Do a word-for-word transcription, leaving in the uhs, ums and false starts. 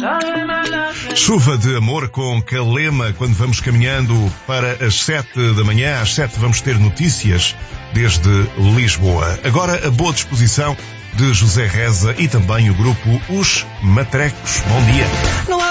Chuva de amor com Calema quando vamos caminhando para as sete da manhã. Às sete vamos ter notícias desde Lisboa. Agora a boa disposição de José Reza e também o grupo Os Matrecos. Bom dia.